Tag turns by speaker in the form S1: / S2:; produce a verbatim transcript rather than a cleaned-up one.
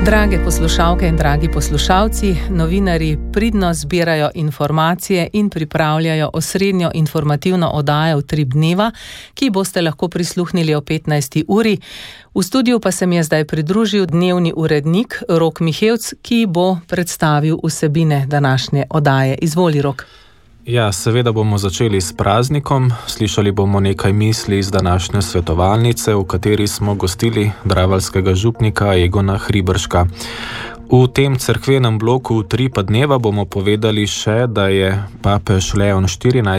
S1: Drage poslušalke in dragi poslušalci, novinarji pridno zbirajo informacije in pripravljajo osrednjo informativno oddajo v Trip dneva, ki boste lahko prisluhnili o petnajsti uri. V studiu pa se mi je zdaj pridružil dnevni urednik Rok Mihevc, ki bo predstavil vsebine današnje oddaje. Izvoli, Rok.
S2: Ja, seveda bomo začeli s praznikom. Slišali bomo nekaj misli iz današnje svetovalnice, v kateri smo gostili draveljskega župnika Egona Hriberška. V tem cerkvenem bloku Tripa dneva bomo povedali še, da je papež Leon štirinajsti